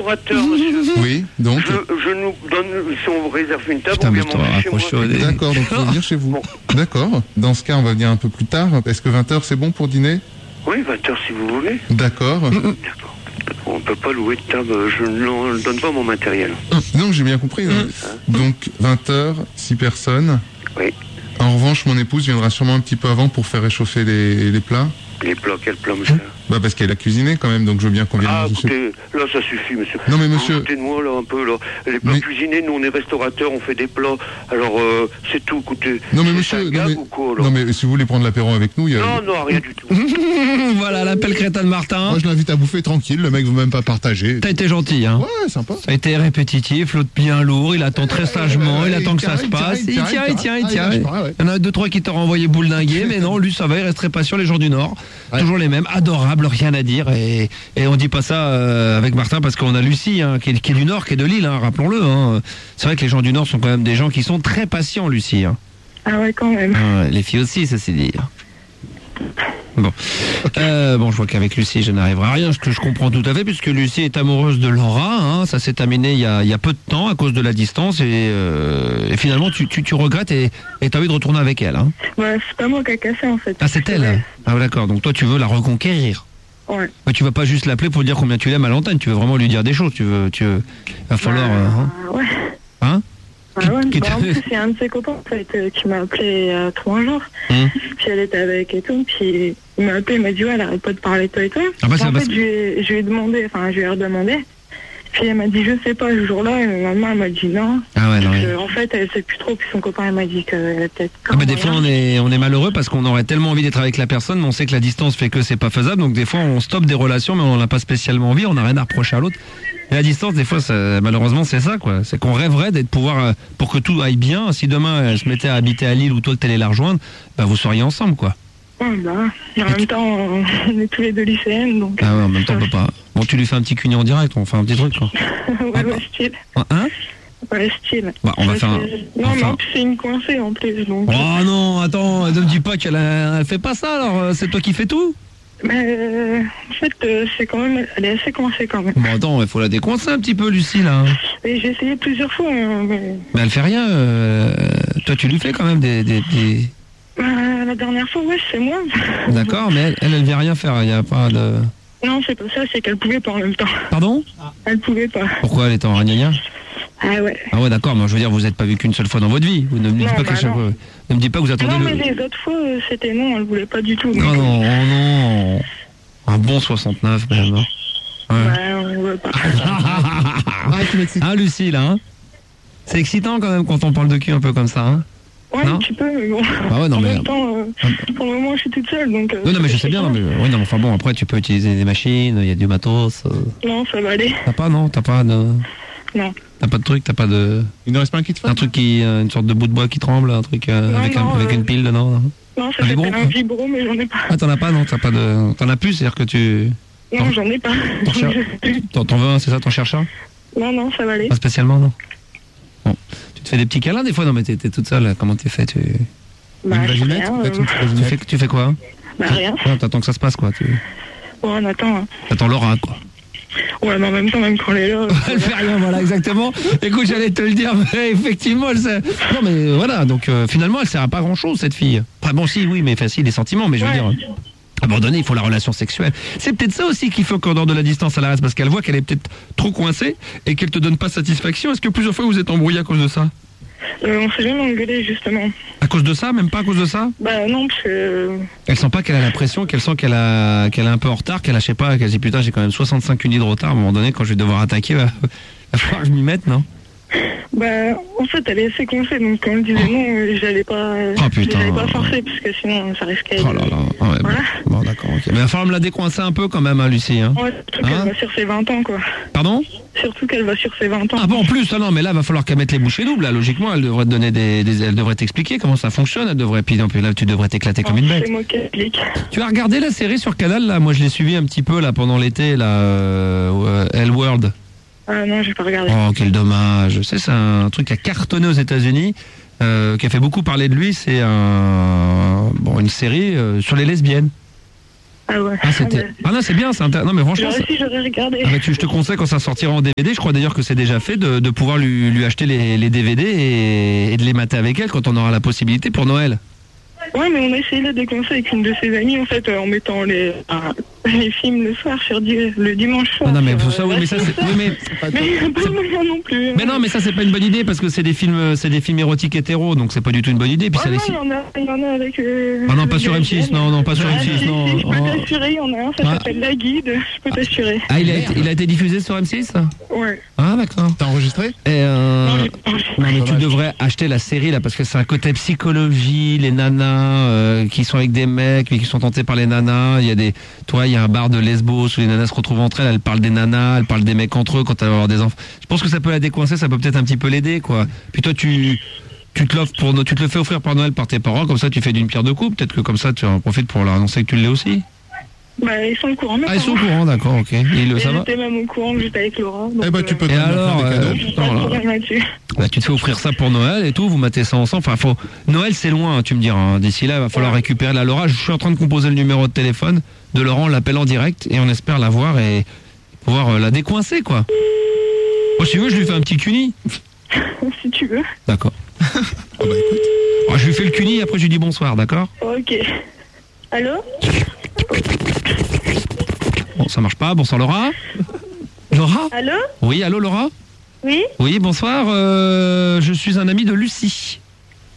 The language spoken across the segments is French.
restaurateur, monsieur. Oui, donc. Je nous donne, si on réserve une table, Putain, on mais vient je te manger chez moi. rapproche au nez. D'accord, donc on va venir chez vous. Bon. D'accord. Dans ce cas, on va venir un peu plus tard. Est-ce que 20h c'est bon pour dîner? Oui, 20h si vous voulez. D'accord. D'accord. On peut pas louer de table, je ne donne pas mon matériel. Non, j'ai bien compris. Donc 20h, 6 personnes. Oui. En revanche, mon épouse viendra sûrement un petit peu avant pour faire réchauffer les plats. Les plats, quel plat, monsieur? Bah parce qu'elle a cuisiné quand même, donc je veux bien qu'on vienne. Ah, écoutez, là, ça suffit, monsieur. Non, mais monsieur- Écoutez-moi, là, un peu, là. Les plats Mais- cuisinés, nous, on est restaurateurs, on fait des plats. Alors, c'est tout, écoutez. Non mais C'est monsieur, un non gag mais, ou quoi, là? non mais si vous voulez prendre l'apéro avec nous, il y a... Non, non, rien du tout. Voilà, l'appel crétin de Martin. Moi, je l'invite à bouffer tranquille, le mec veut même pas partager. T'as été gentil, hein. Ouais, sympa. Ça a été répétitif, l'autre bien lourd, il attend très sagement, il attend que ça se passe. Il tient. Il y en a 2-3 qui t'auraient envoyé bouldinguer, mais non, lui ça va, il resterait pas sur les gens du Nord. Ouais. Toujours les mêmes, adorables, rien à dire. Et on dit pas ça avec Martin parce qu'on a Lucie, hein, qui est du Nord, qui est de Lille, hein, rappelons-le. Hein. C'est vrai que les gens du Nord sont quand même des gens qui sont très patients, Lucie. Hein. Ah ouais, quand même. Ah, les filles aussi, ça c'est dit. Bon. Bon, je vois qu'avec Lucie, je n'arriverai à rien, ce que je comprends tout à fait, puisque Lucie est amoureuse de Laura. Hein, ça s'est terminé il y a peu de temps à cause de la distance, et finalement, tu regrettes et t'as envie de retourner avec elle. Hein. Ouais, c'est pas moi qui a cassé, en fait. Ah, c'est elle. Ouais. Ah, d'accord. Donc toi, tu veux la reconquérir. Ouais. Mais tu vas pas juste l'appeler pour dire combien tu l'aimes à l'antenne. Tu veux vraiment lui dire des choses. Va falloir. Ouais. Hein Bah ouais, Qui bah, en t'a- plus, c'est un de ses copains, en fait, qui m'a appelé il y a 3 jours. Hum. Puis elle était avec et tout, puis il m'a appelé, il m'a dit, ouais, elle arrête pas de parler de toi et toi. Ah bah, ça en va fait, se- je lui ai demandé, enfin, je lui ai redemandé. Puis elle m'a dit, je sais pas, ce jour-là, et ma maman, elle m'a dit non. Ah ouais, non. Donc, ouais. en fait, elle sait plus trop, puis son copain, elle m'a dit qu'elle était peut-être... Ah bah des fois on est malheureux parce qu'on aurait tellement envie d'être avec la personne, mais on sait que la distance fait que c'est pas faisable. Donc des fois on stoppe des relations, mais on n'a pas spécialement envie. On n'a rien à reprocher à l'autre. Et la distance, des fois, malheureusement, c'est ça, quoi. C'est qu'on rêverait d'être pouvoir pour que tout aille bien. Si demain elle se mettait à habiter à Lille ou toi que t'allais la rejoindre, bah vous seriez ensemble, quoi. Ouais, bah, et en même temps, on est tous les deux lycéennes, donc... Ah ouais, en même temps, on peut pas. Bon, tu lui fais un petit cuni en direct, on fait un petit truc, quoi. ouais, style. Hein? Ouais, style. Bah, on va faire un... Non, mais enfin- en plus, c'est une coincée, en plus, donc... Oh non, attends, ne me dis pas elle fait pas ça, alors c'est toi qui fais tout? Mais en fait, c'est quand même... Elle est assez coincée, quand même. Bon, attends, il faut la décoincer un petit peu, Lucie, là. Et j'ai essayé plusieurs fois, mais... Mais elle fait rien. Toi, tu lui fais quand même des... La dernière fois, ouais, c'est moi. D'accord, mais elle vient rien faire. Il y a pas de. Non, c'est pas ça, c'est qu'elle pouvait pas en même temps. Pardon? Elle pouvait pas. Pourquoi elle est en ragnagna? Ah ouais. Ah ouais, d'accord. Mais je veux dire, vous n'êtes pas vu qu'une seule fois dans votre vie. Vous ne me dites Non, pas bah qu'à chaque non. fois. Ne me dites pas que vous attendez Non, le. mais les autres fois, c'était non, elle voulait pas du tout. donc- Non, non, oh non. Un bon 69 même. Hein. Ouais. Ouais, on veut pas. Hein, Lucie, là, hein? C'est excitant quand même quand on parle de cul un peu comme ça, hein? Ouais, Non un petit peu, mais bon. Ah ouais, non, en mais- même temps, pour le moment, je suis toute seule, donc... Non, mais je sais bien, non, mais oui, non, mais enfin bon, après tu peux utiliser des machines, il y a du matos. Non, ça va aller. T'as pas, non? T'as pas de. Non. T'as pas de truc, t'as pas de. Il ne reste pas un kit fan. Un truc qui. Une sorte de bout de bois qui tremble, un truc Non, avec, non, avec une pile dedans, non? Non, ça Un vibro, s'appelle un quoi. vibro, mais j'en ai pas. Ah, t'en as pas, non? T'as pas de. T'en as plus, c'est-à-dire que tu. Non, j'en ai pas. T'en cher- T'en veux un, c'est ça, t'en cherches un? Non, non, ça va aller. Pas spécialement, non? Bon. Tu te fais des petits câlins des fois? Non, mais t'es toute seule, comment t'es fait? Bah, Une je sais vaginette, rien, peut-être une petite vaginette. Tu fais quoi? Bah, rien. Ouais, t'attends que ça se passe, quoi. Bon, on attend. Hein. T'attends Laura, quoi. Ouais, mais en même temps, même quand elle est là... Elle fait rien, voilà, exactement. Écoute, j'allais te le dire, mais effectivement, elle sert... Non, mais voilà, donc finalement, elle sert à pas grand-chose, cette fille. Enfin, bon, si, oui, mais facile, les sentiments, mais je veux Ouais. dire... Abandonner, il faut la relation sexuelle. C'est peut-être ça aussi qu'il faut qu'en dehors de la distance, elle reste, parce qu'elle voit qu'elle est peut-être trop coincée et qu'elle te donne pas satisfaction. Est-ce que plusieurs fois vous êtes embrouillé à cause de ça? on s'est jamais engueulé, justement. À cause de ça? Même pas à cause de ça? Bah non, parce que... Elle sent pas qu'elle a la pression, qu'elle sent qu'elle est un peu en retard, qu'elle a, je sais pas, qu'elle se dit putain, j'ai quand même 65 unités de retard, à un moment donné, quand je vais devoir attaquer, va falloir que je m'y mette, non? Bah, en fait, elle est assez coincée, donc quand elle disait non, j'allais pas... Oh, putain. J'allais pas forcer, parce que sinon, ça risquait... Oh là là, ah ouais, Voilà. bon d'accord, ok. Mais il va falloir me la décoincer un peu quand même, hein, Lucie. Hein. Ouais, surtout Hein qu'elle va sur ses 20 ans, quoi. Pardon? Surtout qu'elle va sur ses 20 ans. Ah bon, en plus, ah non, mais là, il va falloir qu'elle mette les bouchées doubles. Là, logiquement, elle devrait te donner elle devrait t'expliquer comment ça fonctionne. Elle devrait, puis là, tu devrais t'éclater comme une bête. C'est moi qui explique. Tu as regardé la série sur Canal, là? Moi, je l'ai suivi un petit peu, là, pendant l'été, là, L-World. Ah non, j'ai pas regardé. Oh, quel dommage. C'est un truc qui a cartonné aux États-Unis, qui a fait beaucoup parler de lui. C'est une série sur les lesbiennes. Ah ouais. Ah, c'était... Ah non, c'est bien, non mais franchement... J'aurais regardé. Ah bah, je te conseille quand ça sortira en DVD, je crois d'ailleurs que c'est déjà fait, de pouvoir lui acheter les DVD et de les mater avec elle quand on aura la possibilité pour Noël. Ouais, mais on a essayé de déconseiller avec une de ses amies, en fait, en mettant les films le soir, le dimanche soir. Non, mais ça, oui, mais ça, c'est... Oui, mais il n'y a pas de moyen non plus. Mais non, mais ça, c'est pas une bonne idée, parce que c'est des films érotiques hétéros, donc c'est pas du tout une bonne idée. Puis non, il y en a avec... Ah non, pas sur M6, non, pas sur M6, non. Je peux t'assurer, il y en a un, ça s'appelle La Guide, je peux t'assurer. Ah, il a été diffusé sur M6 ? Ouais. Ah, d'accord. T'as enregistré ? Non, mais tu devrais acheter la série, là, parce que c'est un côté psychologie, les nanas qui sont avec des mecs, mais qui sont tentés par les nanas. Il y a un bar de Lesbos où les nanas se retrouvent entre elles, elles parlent des nanas, elles parlent des mecs entre eux quand elles vont avoir des enfants. Je pense que ça peut la décoincer, ça peut peut-être un petit peu l'aider, quoi. Puis toi, tu te le fais offrir par Noël par tes parents, comme ça tu fais d'une pierre deux coups. Peut-être que comme ça tu en profites pour leur annoncer que tu l'es aussi. Bah, ils sont au courant. Ah, ils sont au courant, d'accord, ok. Ça va. J'étais même au courant que j'étais avec Laura. Eh bah, tu peux et alors, tu te fais offrir ça pour Noël et tout, vous matez ça ensemble. Enfin, Noël, c'est loin, tu me diras. Hein. D'ici là, il va falloir récupérer la Laura. Je suis en train de composer le numéro de téléphone de Laurent, on l'appelle en direct et on espère la voir et pouvoir la décoincer, quoi. Moi, si tu veux, je lui fais un petit cuni. Si tu veux. D'accord. Ah bah écoute. Je lui fais le cuni et après je lui dis bonsoir, d'accord ? Ok. Allô ? Bon, ça marche pas. Bonsoir, Laura. Laura ? Allô ? Oui, allô, Laura ? Oui ? Oui, bonsoir. Je suis un ami de Lucie. Oui ?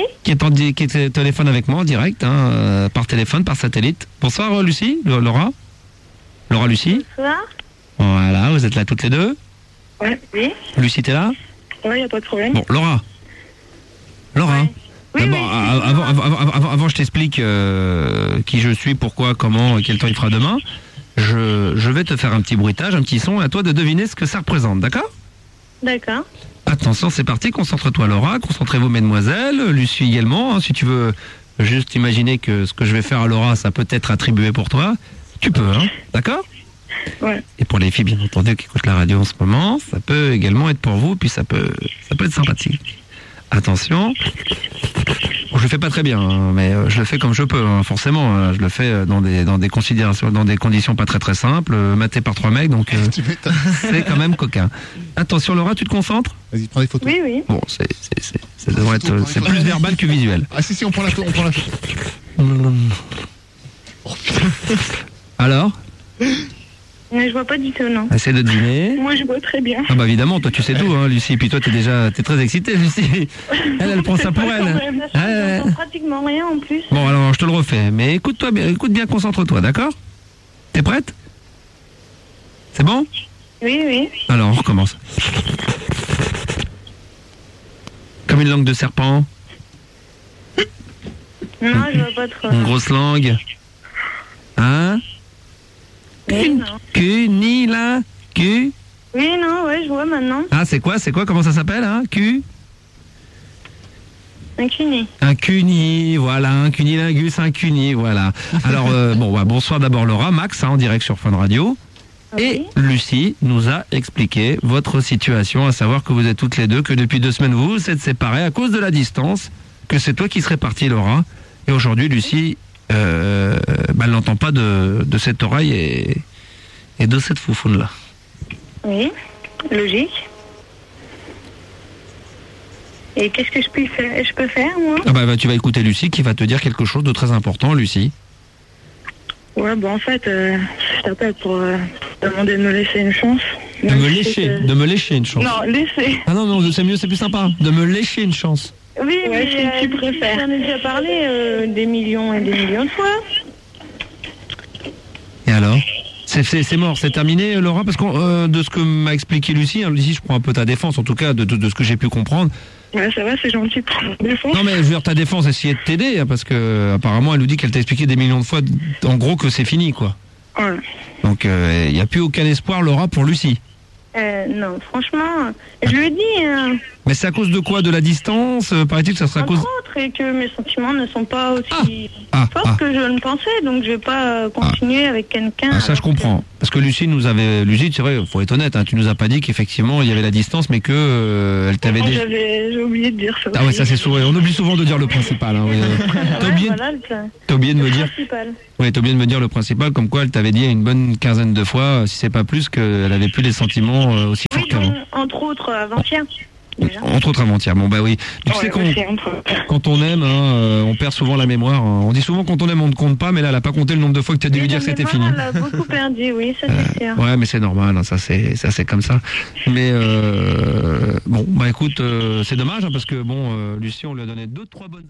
Qui est au téléphone avec moi en direct, par téléphone, par satellite. Bonsoir, Lucie. Laura ? Laura, Lucie ? Bonsoir. Voilà, vous êtes là toutes les deux ? Ouais. Oui ? Lucie, t'es là ? Ouais, y a pas de problème. Bon, Laura. Laura. Oui, d'abord, avant, je t'explique qui je suis, pourquoi, comment, quel temps il fera demain. Je vais te faire un petit bruitage, un petit son, et à toi de deviner ce que ça représente, d'accord ? D'accord. Attention, c'est parti, concentre-toi Laura, concentrez-vous mesdemoiselles, Lucie également, hein, si tu veux juste imaginer que ce que je vais faire à Laura, ça peut être attribué pour toi, tu peux, hein, d'accord ? Ouais. Et pour les filles, bien entendu, qui écoutent la radio en ce moment, ça peut également être pour vous, puis ça peut être sympathique. Attention. Bon, je le fais pas très bien, hein, mais je le fais comme je peux, hein, forcément. Je le fais dans des considérations, dans des conditions pas très très simples, maté par 3 mecs, donc c'est quand même coquin. Attention, Laura, tu te concentres ? Vas-y, prends des photos. Oui, oui. Bon, ça devrait être, c'est plus verbal que visuel. Ah si, on prend la photo, Alors ? Mais je vois pas du tout, non. Essaie de deviner. Moi, je vois très bien. Ah bah évidemment, toi tu sais tout, hein, Lucie. Puis toi t'es très excitée, Lucie. Elle prend ça pour elle. Je pratiquement rien en plus. Bon alors je te le refais, mais écoute bien, concentre-toi, d'accord ? T'es prête ? C'est bon ? Oui, oui. Alors on recommence. Comme une langue de serpent. Non, je vois pas trop. Une grosse langue. Hein ? Oui, non. Ni là. Oui, non, ouais, je vois maintenant. Ah c'est quoi ? Comment ça s'appelle, hein ? Un cuni. Un cuni, voilà, un cunilingus, un cuni, voilà. Alors, bonsoir d'abord Laura, Max, en direct sur Fun Radio. Oui. Et Lucie nous a expliqué votre situation, à savoir que vous êtes toutes les deux, que depuis 2 semaines vous vous êtes séparées à cause de la distance, que c'est toi qui serais partie, Laura. Et aujourd'hui, Lucie, elle n'entend pas de cette oreille et de cette foufoune-là. Oui, logique. Et qu'est-ce que je peux faire, moi ? Ah bah, tu vas écouter Lucie qui va te dire quelque chose de très important, Lucie. Ouais, en fait, je t'appelle pour demander de me laisser une chance. De me lécher une chance. Non, laisser. Ah non, c'est mieux, c'est plus sympa. De me lécher une chance. Oui, mais si tu préfères. J'en ai déjà parlé des millions et des millions de fois. Et alors ? C'est mort, c'est terminé, Laura, parce que de ce que m'a expliqué Lucie, hein, Lucie, je prends un peu ta défense, en tout cas, de ce que j'ai pu comprendre. Ouais, ça va, c'est gentil pour la défense. Non, mais je veux dire, ta défense, essayer de t'aider, hein, parce que apparemment, elle nous dit qu'elle t'a expliqué des millions de fois, en gros, que c'est fini, quoi. Ouais. Donc, il n'y a plus aucun espoir, Laura, pour Lucie. Non, franchement, je lui ai dit... Mais c'est à cause de quoi ? De la distance ? Paraît-il que ça serait à cause... Entre autres, montrer que mes sentiments ne sont pas aussi forts que je le pensais, donc je vais pas continuer avec quelqu'un. Ça je comprends. Parce que Lucie, c'est vrai, faut être honnête, hein, tu nous as pas dit qu'effectivement il y avait la distance, mais que elle t'avait déjà. J'ai oublié de dire ça. Ah ouais, ça c'est sourire. On oublie souvent de dire le principal. Hein, t'as oublié de me dire. Oui, t'as oublié de me dire le principal, comme quoi elle t'avait dit une bonne quinzaine de fois, si c'est pas plus, qu'elle avait plus des sentiments aussi forts qu'avant. Entre autres avant-hier. Déjà. Entre autres avant-hier. Bon bah oui. Tu sais quand on aime, hein, on perd souvent la mémoire. Hein. On dit souvent quand on aime on ne compte pas, mais là elle a pas compté le nombre de fois que tu as dû lui dire que c'était fini. Elle a beaucoup perdu, oui, ça c'est sûr. Ouais, mais c'est normal, hein, ça c'est comme ça. Mais bon, bah écoute, c'est dommage hein, parce que bon, Lucie, on lui a donné 2-3 bonnes.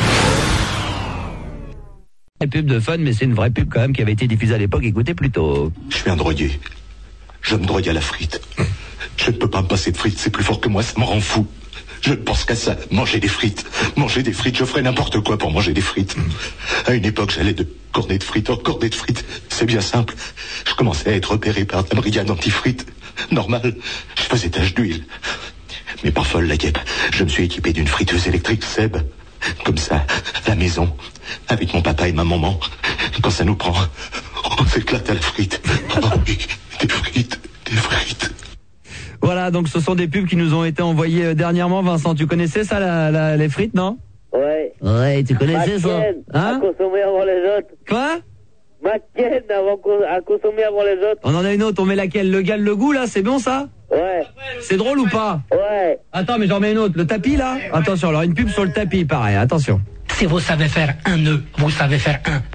Une pub de fun, mais c'est une vraie pub quand même qui avait été diffusée à l'époque. Écoutez plutôt. Je suis un drogué. Je me drogue à la frite. Je ne peux pas me passer de frites, c'est plus fort que moi, ça me rend fou. Je ne pense qu'à ça, manger des frites. Manger des frites, je ferais n'importe quoi pour manger des frites. À une époque, j'allais de cornet de frites en cornet de frites. C'est bien simple. Je commençais à être repéré par la brigade anti-frites. Normal, je faisais tache d'huile. Mais pas folle la guêpe. Je me suis équipé d'une friteuse électrique Seb. Comme ça, à la maison, avec mon papa et ma maman. Quand ça nous prend, on s'éclate à la frite. Oh oui, des frites, des frites. Voilà, donc ce sont des pubs qui nous ont été envoyées dernièrement. Vincent, tu connaissais ça, les frites, non? Ouais. Ouais, tu connaissais ça? Hein? À consommer avant les autres. Quoi? McCain à consommer avant les autres. On en a une autre, on met laquelle? Le gal, le goût, là, c'est bon ça? Ouais. C'est drôle ou pas? Ouais. Attends, mais j'en mets une autre. Le tapis, là? Attention, alors une pub sur le tapis, pareil, attention. Si vous savez faire un nœud, vous savez faire un